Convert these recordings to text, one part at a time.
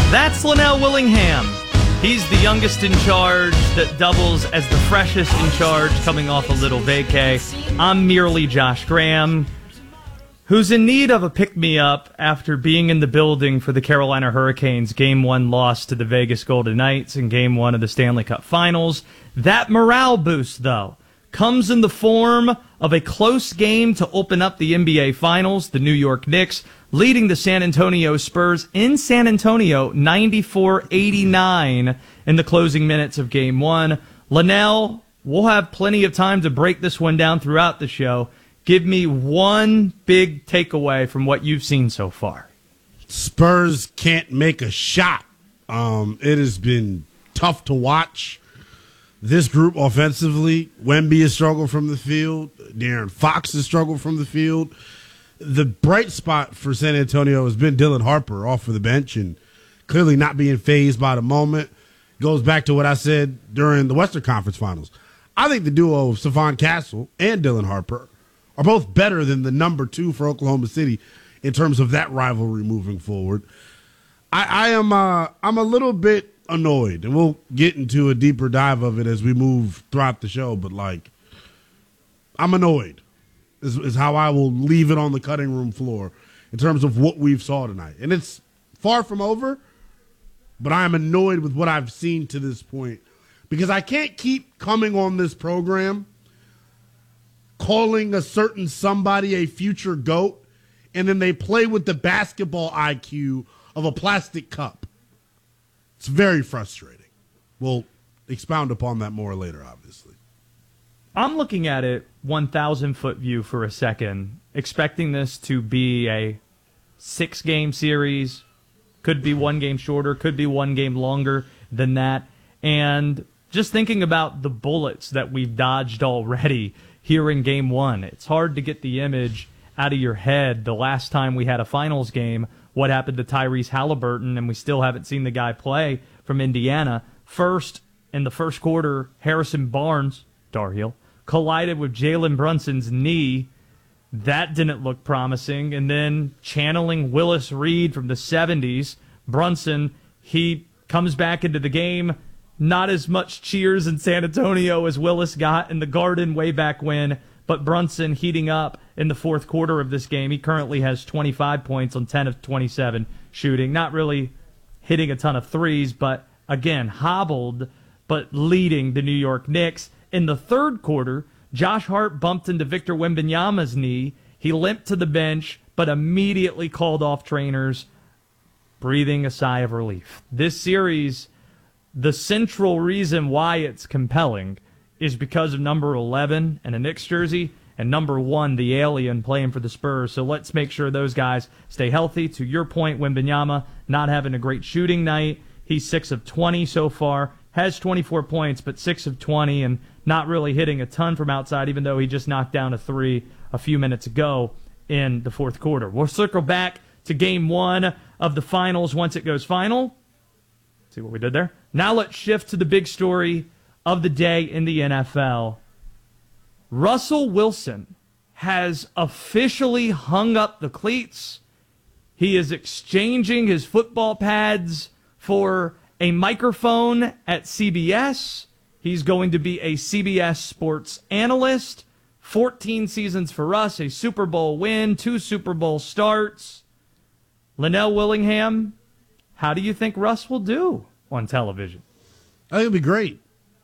That's Linnell Willingham. He's the youngest in charge that doubles as the freshest in charge coming off a little vacay. I'm merely Josh Graham, who's in need of a pick-me-up after being in the building for the Carolina Hurricanes' Game 1 loss to the Vegas Golden Knights in Game 1 of the Stanley Cup Finals. That morale boost, though, comes in the form of a close game to open up the NBA Finals. The New York Knicks leading the San Antonio Spurs in San Antonio 94-89 in the closing minutes of Game 1. Linnell, we'll have plenty of time to break this one down throughout the show. Give me one big takeaway from what you've seen so far. Spurs can't make a shot. It has been tough to watch. This group offensively, Wemby has struggled from the field. De'Aaron Fox has struggled from the field. The bright spot for San Antonio has been Dylan Harper off of the bench and clearly not being fazed by the moment. Goes back to what I said during the Western Conference Finals. I think the duo of Stephon Castle and Dylan Harper are both better than the number 2 for Oklahoma City in terms of that rivalry moving forward. I'm a little bit annoyed, and we'll get into a deeper dive of it as we move throughout the show, but I'm annoyed is how I will leave it on the cutting room floor in terms of what we've saw tonight. And it's far from over, but I am annoyed with what I've seen to this point because I can't keep coming on this program calling a certain somebody a future GOAT, and then they play with the basketball IQ of a plastic cup. It's very frustrating. We'll expound upon that more later, obviously. I'm looking at it 1,000-foot view for a second, expecting this to be a 6-game series. Could be one game shorter, could be one game longer than that. And just thinking about the bullets that we've dodged already here in Game 1, it's hard to get the image out of your head. The last time we had a finals game, what happened to Tyrese Halliburton, and we still haven't seen the guy play from Indiana. First, in the first quarter, Harrison Barnes, Tar Heel, collided with Jalen Brunson's knee. That didn't look promising. And then channeling Willis Reed from the 70s, Brunson, he comes back into the game. Not as much cheers in San Antonio as Willis got in the Garden way back when, but Brunson heating up in the fourth quarter of this game. He currently has 25 points on 10 of 27 shooting. Not really hitting a ton of threes, but again, hobbled, but leading the New York Knicks. In the third quarter, Josh Hart bumped into Victor Wembanyama's knee. He limped to the bench, but immediately called off trainers, breathing a sigh of relief. This series, the central reason why it's compelling is because of number 11 and a Knicks jersey, and number 1, the alien, playing for the Spurs. So let's make sure those guys stay healthy. To your point, Wembanyama not having a great shooting night. He's 6 of 20 so far, has 24 points, but 6 of 20, and not really hitting a ton from outside, even though he just knocked down a 3 a few minutes ago in the fourth quarter. We'll circle back to Game 1 of the finals once it goes final. See what we did there? Now let's shift to the big story of the day in the NFL. Russell Wilson has officially hung up the cleats. He is exchanging his football pads for a microphone at CBS. He's going to be a CBS sports analyst. 14 seasons for Russ, a Super Bowl win, 2 Super Bowl starts. Linnell Willingham, how do you think Russ will do on television? I think it'll be great.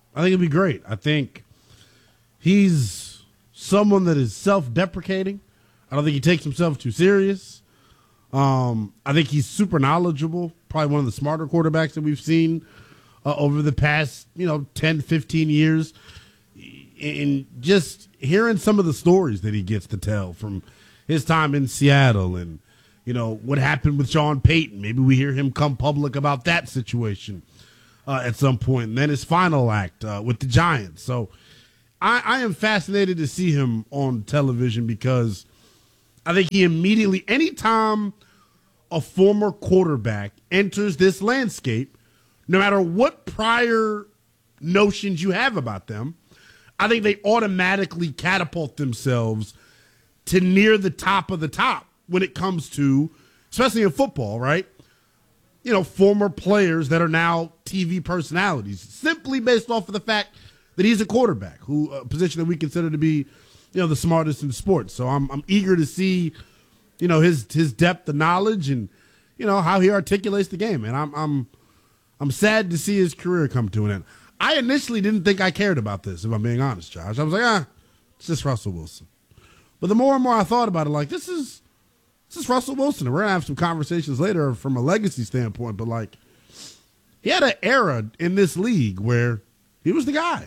I think he's someone that is self-deprecating. I don't think he takes himself too serious. I think he's super knowledgeable, probably one of the smarter quarterbacks that we've seen over the past, 10, 15 years. And just hearing some of the stories that he gets to tell from his time in Seattle and, what happened with Sean Payton. Maybe we hear him come public about that situation at some point. And then his final act with the Giants. So I am fascinated to see him on television because I think he immediately, anytime a former quarterback enters this landscape, no matter what prior notions you have about them, I think they automatically catapult themselves to near the top of the top when it comes to, especially in football, right? former players that are now TV personalities, simply based off of the fact that he's a quarterback, a position that we consider to be, the smartest in sports. So I'm eager to see, his depth of knowledge and, how he articulates the game. And I'm sad to see his career come to an end. I initially didn't think I cared about this, if I'm being honest, Josh. I was like, it's just Russell Wilson. But the more and more I thought about it, like, this is Russell Wilson. And we're going to have some conversations later from a legacy standpoint. But, like, he had an era in this league where he was the guy.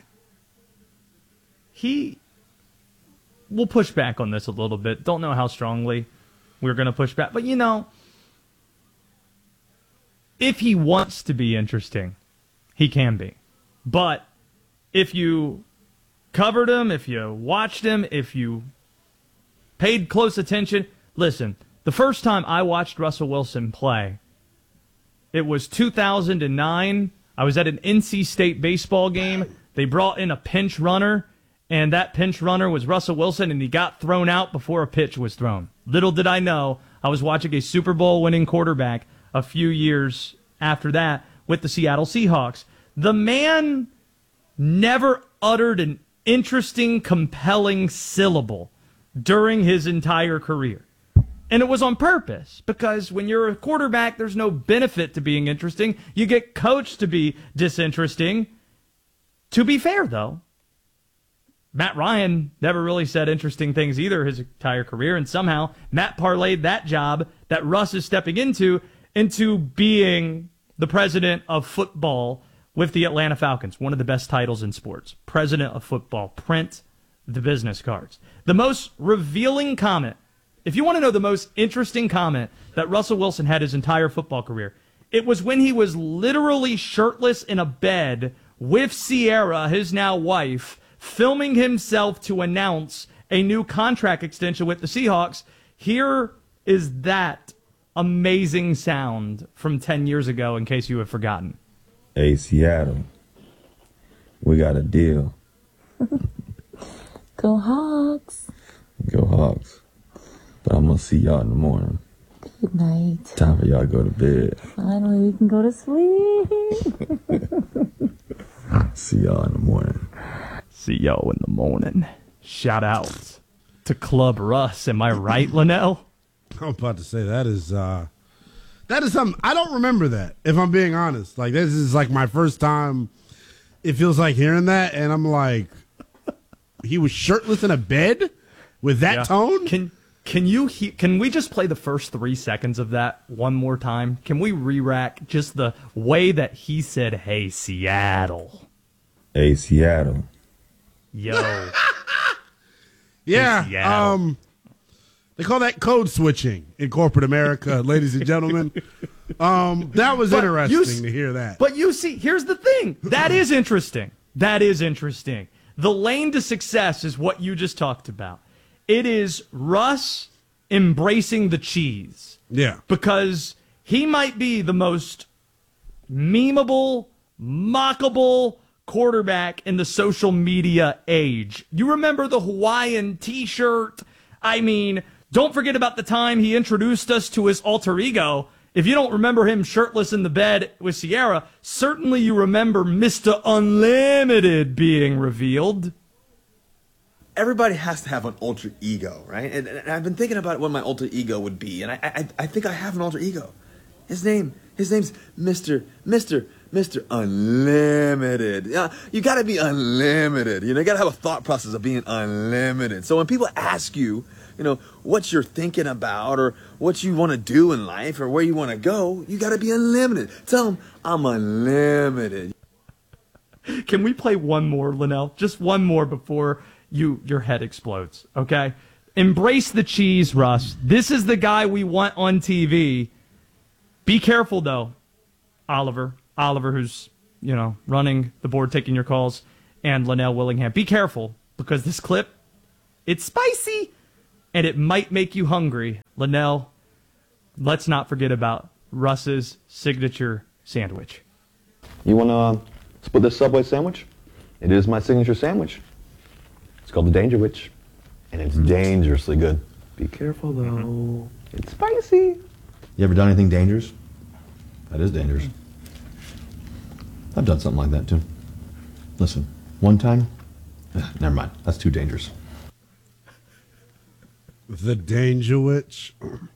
We'll push back on this a little bit. Don't know how strongly we're going to push back. But, if he wants to be interesting, he can be. But if you covered him, if you watched him, if you paid close attention, listen, the first time I watched Russell Wilson play, it was 2009. I was at an NC State baseball game. They brought in a pinch runner, and that pinch runner was Russell Wilson, and he got thrown out before a pitch was thrown. Little did I know, I was watching a Super Bowl winning quarterback a few years after that with the Seattle Seahawks. The man never uttered an interesting, compelling syllable during his entire career. And it was on purpose, because when you're a quarterback, there's no benefit to being interesting. You get coached to be disinteresting. To be fair, though, Matt Ryan never really said interesting things either his entire career, and somehow Matt parlayed that job that Russ is stepping into being the president of football with the Atlanta Falcons, one of the best titles in sports. President of football. Print the business cards. The most revealing comment, if you want to know the most interesting comment that Russell Wilson had his entire football career, it was when he was literally shirtless in a bed with Ciara, his now wife, filming himself to announce a new contract extension with the Seahawks. Here is that amazing sound from 10 years ago, in case you have forgotten. Hey, Seattle, we got a deal. Go Hawks. Go Hawks. But I'm going to see y'all in the morning. Good night. Time for y'all to go to bed. Finally, we can go to sleep. See y'all in the morning. See y'all in the morning. Shout out to Club Russ. Am I right, Linnell? I'm about to say that is something I don't remember that, if I'm being honest. Like, this is like my first time it feels like hearing that, and I'm like, he was shirtless in a bed with that tone? Can we just play the first 3 seconds of that one more time? Can we re-rack just the way that he said, "Hey, Seattle"? Hey, Seattle. Yo. Yeah. Hey, Seattle. They call that code switching in corporate America, ladies and gentlemen. That was interesting to hear that. But you see, here's the thing. That is interesting. That is interesting. The lane to success is what you just talked about. It is Russ embracing the cheese. Yeah. Because he might be the most memeable, mockable quarterback in the social media age. You remember the Hawaiian t-shirt? I mean, don't forget about the time he introduced us to his alter ego. If you don't remember him shirtless in the bed with Ciara, certainly you remember Mr. Unlimited being revealed. Everybody has to have an alter ego, right? And I've been thinking about what my alter ego would be, and I think I have an alter ego. His name's Mr. Unlimited. You got to be unlimited. You got to have a thought process of being unlimited. So when people ask you, what you're thinking about or what you want to do in life or where you want to go, you got to be unlimited. Tell them, I'm unlimited. Can we play one more, Linnell? Just one more before your head explodes, okay? Embrace the cheese, Russ. This is the guy we want on TV. Be careful, though, Oliver, who's, running the board, taking your calls, and Linnell Willingham. Be careful, because this clip, it's spicy, and it might make you hungry. Linnell, let's not forget about Russ's signature sandwich. You want to split this Subway sandwich? It is my signature sandwich. It's called the Danger Witch, and it's dangerously good. Be careful, though. It's spicy. You ever done anything dangerous? That is dangerous. I've done something like that too. Listen, one time, never mind. That's too dangerous. The Danger Witch.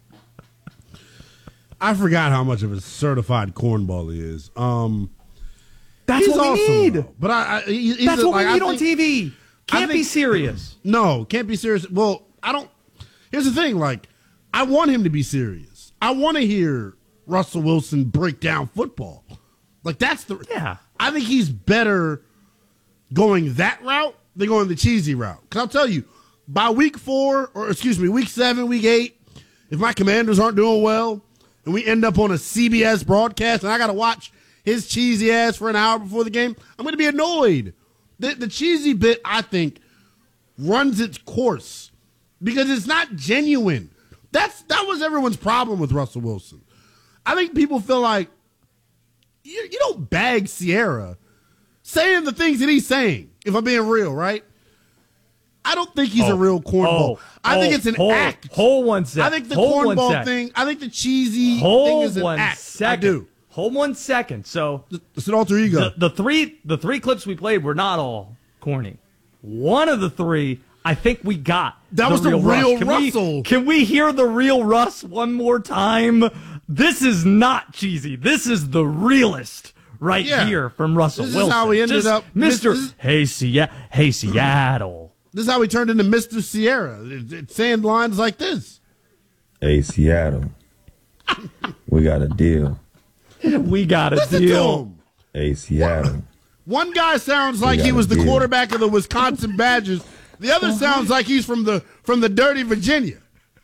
I forgot how much of a certified cornball he is. That's He's what we awesome, need. though. But he's That's what like, we need I on think- TV. Can't be think- serious. No, can't be serious. Well, I don't. Here's the thing. Like, I want him to be serious. I want to hear Russell Wilson break down football. Like, that's the. Yeah. I think he's better going that route than going the cheesy route. Because I'll tell you, by week 7, week 8, if my Commanders aren't doing well and we end up on a CBS broadcast and I got to watch his cheesy ass for an hour before the game, I'm going to be annoyed. The cheesy bit, I think, runs its course because it's not genuine. That was everyone's problem with Russell Wilson. I think people feel like you don't bag Sierra saying the things that he's saying, if I'm being real, right? I don't think he's a real cornball. I think it's an act. Hold one second. I think the cornball thing, I think the cheesy thing is an act. Second. I do. Hold 1 second. So It's an alter ego. the three clips we played were not all corny. One of the three, I think we got. That was the real Russ. Russell. Can we hear the real Russ one more time? This is not cheesy. This is the realest right here from Russell This is Wilson. how we ended up- Mr. Hey Seattle. This is how he turned into Mr. Sierra. It's saying lines like this. Hey, Seattle. We got a deal. We got a Listen to deal. him. Hey, Seattle. One guy sounds like We he got was a the deal. quarterback of the Wisconsin Badgers. The other sounds like he's from the dirty Virginia.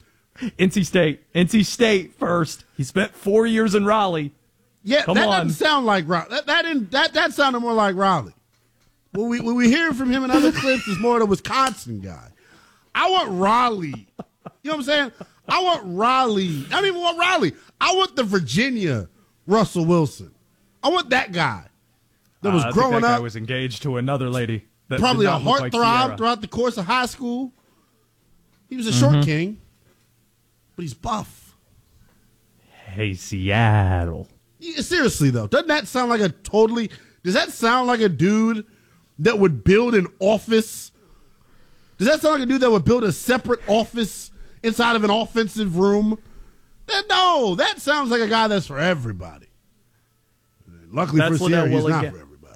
NC State first. He spent 4 years in Raleigh. Yeah, Come that on. doesn't sound like Raleigh. That sounded more like Raleigh. When we hear from him in other clips, is more the Wisconsin guy. I want Raleigh. You know what I'm saying? I want Raleigh. I don't even want Raleigh. I want the Virginia Russell Wilson. I want that guy that was I think growing that guy up, was engaged to another lady. That probably did a not look like heartthrob Sierra. throughout the course of high school. He was a short king, but he's buff. Hey, Seattle. Yeah, seriously, though, does that sound like a dude that would build an office? Does that sound like a dude that would build a separate office inside of an offensive room? No, that sounds like a guy that's for everybody. Luckily That's for what Sierra, that he's Willie not get- for everybody.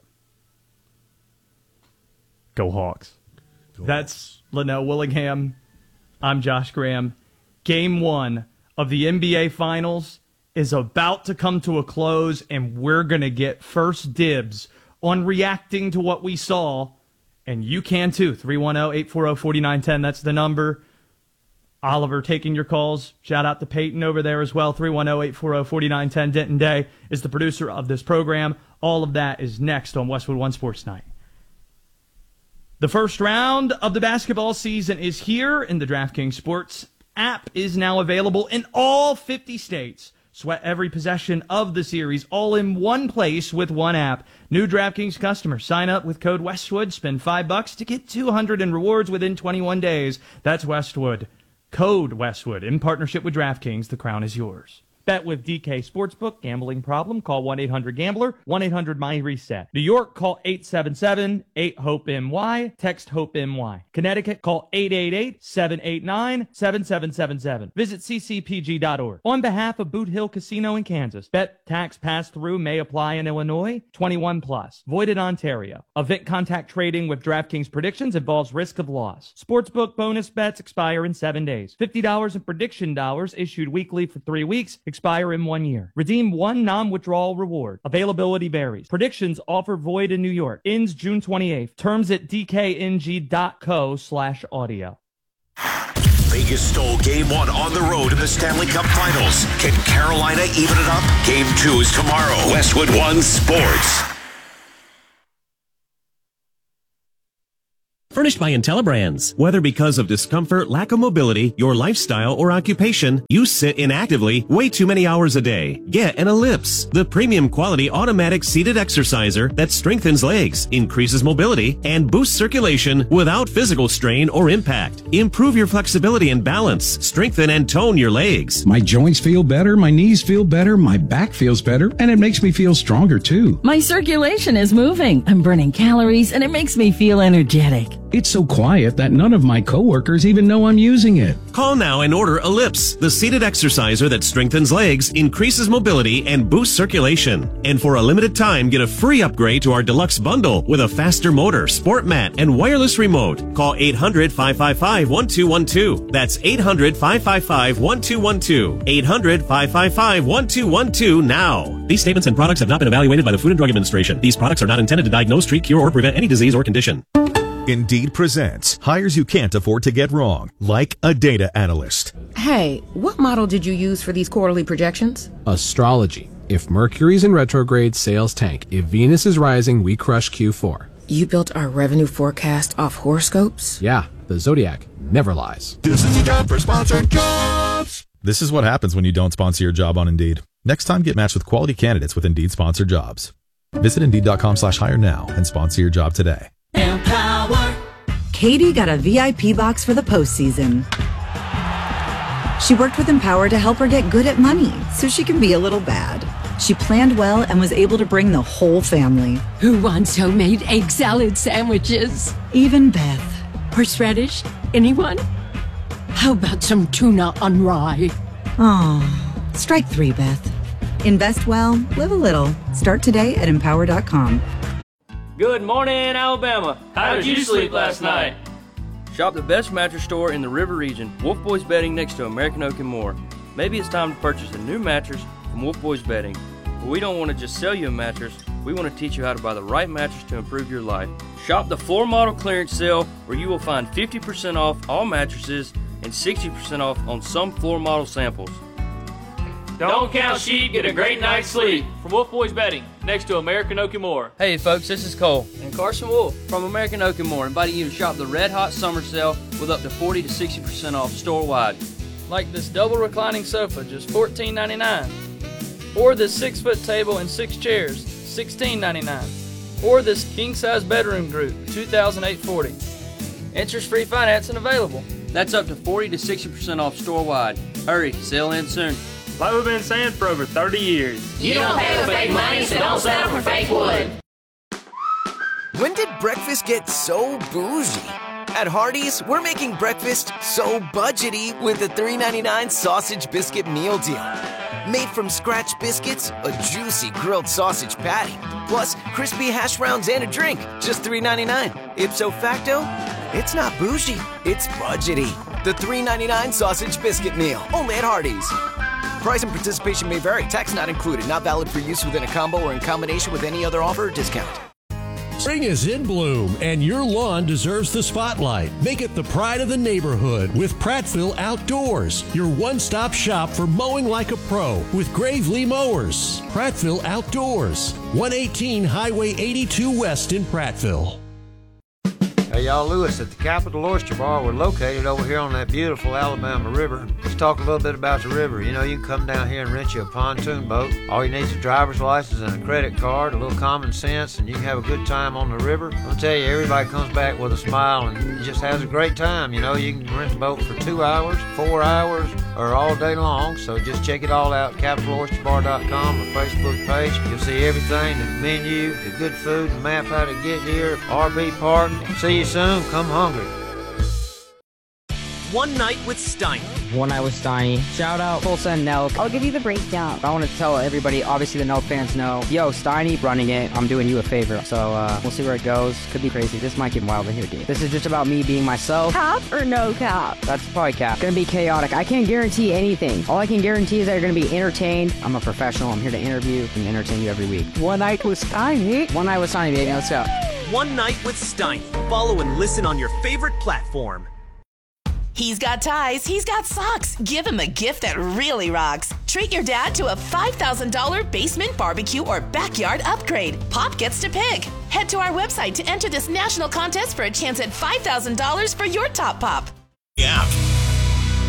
Go Hawks. Go That's Linnell Willingham. I'm Josh Graham. Game 1 of the NBA Finals is about to come to a close, and we're going to get first dibs on reacting to what we saw. And you can too. 310-840-4910. That's the number. Oliver taking your calls. Shout out to Peyton over there as well. 310-840-4910. Denton Day is the producer of this program. All of that is next on Westwood One Sports Night. The first round of the basketball season is here, and the DraftKings Sports app is now available in all 50 states. Sweat every possession of the series all in one place with one app. New DraftKings customers sign up with code Westwood, spend $5 to get $200 in rewards within 21 days. That's Westwood. Code Westwood in partnership with DraftKings. The crown is yours. Bet with DK Sportsbook. Gambling problem? Call 1-800-GAMBLER. 1-800-MY-RESET. New York, call 877-8-HOPE-NY. Text HOPE-NY. Connecticut, call 888-789-7777. Visit ccpg.org. On behalf of Boot Hill Casino in Kansas, bet tax pass-through may apply in Illinois. 21 plus. Void in Ontario. Event contact trading with DraftKings predictions involves risk of loss. Sportsbook bonus bets expire in 7 days. $50 in prediction dollars issued weekly for 3 weeks. Expire in 1 year. Redeem one non-withdrawal reward. Availability varies. Predictions offer void in New York. Ends June 28th. Terms at dkng.co/audio. Vegas stole Game 1 on the road in the Stanley Cup Finals. Can Carolina even it up? Game 2 is tomorrow. Westwood One Sports. furnished by IntelliBrands. Whether because of discomfort, lack of mobility, your lifestyle, or occupation, you sit inactively way too many hours a day. Get an Ellipse, the premium quality automatic seated exerciser that strengthens legs, increases mobility, and boosts circulation without physical strain or impact. Improve your flexibility and balance, strengthen and tone your legs. My joints feel better, my knees feel better, my back feels better, and it makes me feel stronger too. My circulation is moving. I'm burning calories, and it makes me feel energetic. It's so quiet that none of my coworkers even know I'm using it. Call now and order Ellipse, the seated exerciser that strengthens legs, increases mobility, and boosts circulation. And for a limited time, get a free upgrade to our deluxe bundle with a faster motor, sport mat, and wireless remote. Call 800-555-1212. That's 800-555-1212. 800-555-1212 now. These statements and products have not been evaluated by the Food and Drug Administration. These products are not intended to diagnose, treat, cure, or prevent any disease or condition. Indeed presents hires you can't afford to get wrong, like a data analyst. Hey, what model did you use for these quarterly projections? Astrology. If Mercury's in retrograde, sales tank. If Venus is rising, we crush Q4. You built our revenue forecast off horoscopes? Yeah, the Zodiac never lies. This is your job for sponsored jobs. This is what happens when you don't sponsor your job on Indeed. Next time, get matched with quality candidates with Indeed sponsored jobs. Visit Indeed.com/hire now and sponsor your job today. Empower. Katie got a VIP box for the postseason. She worked with Empower to help her get good at money so she can be a little bad. She planned well and was able to bring the whole family. Who wants homemade egg salad sandwiches? Even Beth. Horseradish? Anyone? How about some tuna on rye? Oh, strike three, Beth. Invest well, live a little. Start today at Empower.com. Good morning, Alabama. How did you sleep last night? Shop the best mattress store in the River region, Wolf Boys Bedding next to American Oak and more. Maybe it's time to purchase a new mattress from Wolf Boys Bedding. But we don't want to just sell you a mattress, we want to teach you how to buy the right mattress to improve your life. Shop the floor model clearance sale where you will find 50% off all mattresses and 60% off on some floor model samples. Don't count sheep, get a great night's sleep. From Wolf Boys Bedding, next to American Oak and More. Hey folks, this is Cole and Carson Wolf from American Oak and More, inviting you to shop the Red Hot Summer Sale with up to 40 to 60% off store-wide. Like this double reclining sofa, just $14.99. Or this 6-foot table and 6 chairs, $16.99. Or this king-size bedroom group, $2,840. Interest-free financing available. That's up to 40 to 60% off store-wide. Hurry, sale ends soon. Like we've been saying for over 30 years. You don't pay with fake money, so don't settle for fake wood. When did breakfast get so bougie? At Hardee's, we're making breakfast so budgety with a $3.99 sausage biscuit meal deal. Made from scratch biscuits, a juicy grilled sausage patty, plus crispy hash browns and a drink, just $3.99. Ipso facto, it's not bougie, it's budgety. The $3.99 sausage biscuit meal, only at Hardee's. Price and participation may vary. Tax not included. Not valid for use within a combo or in combination with any other offer or discount. Spring is in bloom, and your lawn deserves the spotlight. Make it the pride of the neighborhood with Prattville Outdoors, your one-stop shop for mowing like a pro with Gravely Mowers. Prattville Outdoors, 118 Highway 82 West in Prattville. Hey, y'all, Lewis at the Capital Oyster Bar. We're located over here on that beautiful Alabama River. Let's talk a little bit about the river. You know, you can come down here and rent you a pontoon boat. All you need is a driver's license and a credit card, a little common sense, and you can have a good time on the river. I'll tell you, everybody comes back with a smile and just has a great time. You know, you can rent the boat for 2 hours, 4 hours, or all day long. So just check it all out, CapitalOysterBar.com, or Facebook page. You'll see everything, the menu, the good food, the map how to get here, RV park. See you soon. Come hungry. One Night with Steiny. One Night with Steiny. Shout out Tulsa and Nelk. I'll give you the breakdown. I want to tell everybody, obviously the Nelk fans know, yo, Steiny running it. I'm doing you a favor. So we'll see where it goes. Could be crazy. This might get wild in here, dude. This is just about me being myself. Cap or no cap? That's probably cap. Gonna be chaotic. I can't guarantee anything. All I can guarantee is that you're gonna be entertained. I'm a professional. I'm here to interview and entertain you every week. One Night with Steiny. One Night with Steiny, baby. Let's go. One Night with Steiny. Follow and listen on your favorite platform. He's got ties, he's got socks. Give him a gift that really rocks. Treat your dad to a $5,000 basement barbecue or backyard upgrade. Pop gets to pick. Head to our website to enter this national contest for a chance at $5,000 for your Top Pop. Yeah.